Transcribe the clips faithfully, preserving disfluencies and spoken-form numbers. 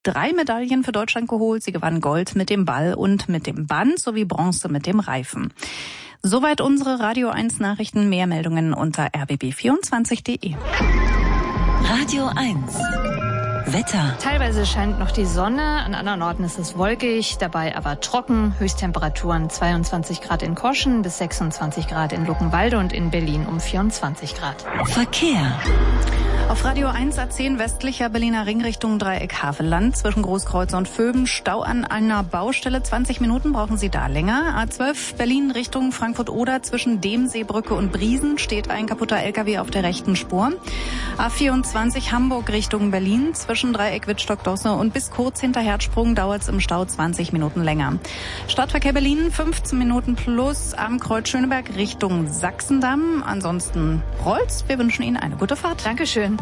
drei Medaillen für Deutschland geholt. Sie gewann Gold mit dem Ball und mit dem Band sowie Bronze mit dem Reifen. Soweit unsere Radio eins Nachrichten. Mehr Meldungen unter r b b vierundzwanzig punkt d e. Radio eins Wetter. Teilweise scheint noch die Sonne, an anderen Orten ist es wolkig, dabei aber trocken. Höchsttemperaturen zweiundzwanzig Grad in Koschen bis sechsundzwanzig Grad in Luckenwalde und in Berlin um vierundzwanzig Grad. Verkehr. Auf Radio eins A zehn westlicher Berliner Ring Richtung Dreieck Havelland zwischen Großkreuz und Vöben Stau an einer Baustelle. zwanzig Minuten brauchen Sie da länger. A zwölf Berlin Richtung Frankfurt-Oder zwischen Demseebrücke und Briesen steht ein kaputter L K W auf der rechten Spur. A vierundzwanzig Hamburg Richtung Berlin zwischen Dreieck Wittstock-Dosse und bis kurz hinter Herzsprung dauert es im Stau zwanzig Minuten länger. Stadtverkehr Berlin fünfzehn Minuten plus am Kreuz Schöneberg Richtung Sachsendamm. Ansonsten rollt's. Wir wünschen Ihnen eine gute Fahrt. Dankeschön.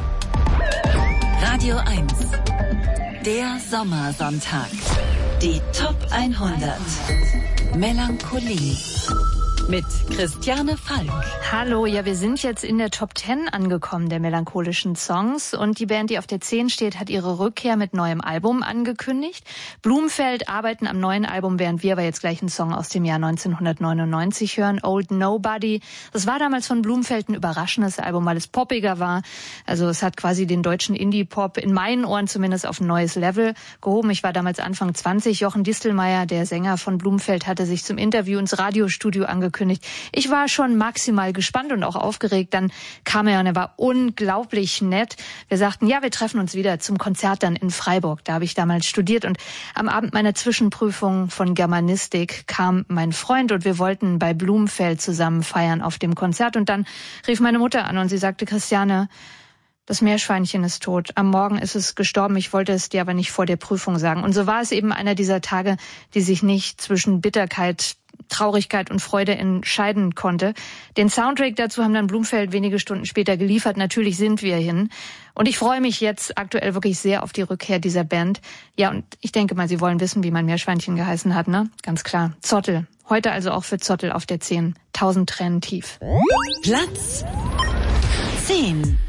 Radio eins. Der Sommersonntag. Die Top hundert. Melancholie. Mit Christiane Falk. Hallo, ja, wir sind jetzt in der Top zehn angekommen der melancholischen Songs und die Band, die auf der zehn steht, hat ihre Rückkehr mit neuem Album angekündigt. Blumfeld arbeiten am neuen Album, während wir aber jetzt gleich einen Song aus dem Jahr neunzehnhundertneunundneunzig hören, Old Nobody. Das war damals von Blumfeld ein überraschendes Album, weil es poppiger war. Also es hat quasi den deutschen Indie-Pop in meinen Ohren zumindest auf ein neues Level gehoben. Ich war damals Anfang zwanzig. Jochen Distelmeier, der Sänger von Blumfeld, hatte sich zum Interview ins Radiostudio angekündigt. Ich war schon maximal gespannt und auch aufgeregt. Dann kam er und er war unglaublich nett. Wir sagten, ja, wir treffen uns wieder zum Konzert dann in Freiburg. Da habe ich damals studiert und am Abend meiner Zwischenprüfung von Germanistik kam mein Freund und wir wollten bei Blumfeld zusammen feiern auf dem Konzert. Und dann rief meine Mutter an und sie sagte, Christiane, das Meerschweinchen ist tot. Am Morgen ist es gestorben. Ich wollte es dir aber nicht vor der Prüfung sagen. Und so war es eben einer dieser Tage, die sich nicht zwischen Bitterkeit, Traurigkeit und Freude entscheiden konnte. Den Soundtrack dazu haben dann Blumfeld wenige Stunden später geliefert. Natürlich sind wir hin. Und ich freue mich jetzt aktuell wirklich sehr auf die Rückkehr dieser Band. Ja, und ich denke mal, Sie wollen wissen, wie mein Meerschweinchen geheißen hat, ne? Ganz klar. Zottel. Heute also auch für Zottel auf der zehn. Tausend Tränen tief. Platz zehn.